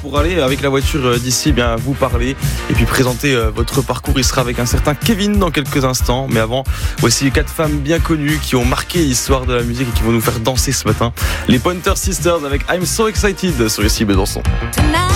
pour aller avec la voiture d'ici, vous parler et puis présenter votre parcours. Il sera avec un certain Kevin dans quelques instants. Mais avant, voici 4 femmes bien connues qui ont marqué l'histoire de la musique et qui vont nous faire danser ce matin. Les Pointer Sisters avec I'm So Excited sur ici Besançon.